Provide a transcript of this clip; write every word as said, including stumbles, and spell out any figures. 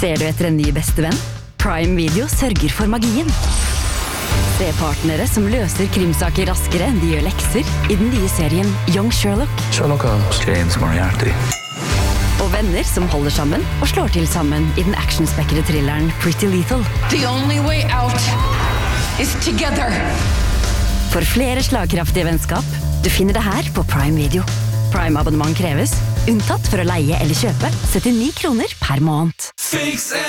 Ser du etter en ny bestevenn? Prime Video sørger for magien. Se partnere som løser krimsaker raskere enn de gjør lekser i den nye serien Young Sherlock. Sherlock Holmes. James Moriarty. Og venner som holder sammen og slår til sammen i den actionspekkede thrilleren Pretty Lethal. The only way out is together. For flere slagkraftige vennskap, du finner det her på Prime Video. Prime-abonnement kreves, unntatt for å leie eller kjøpe, syttini kroner per måned.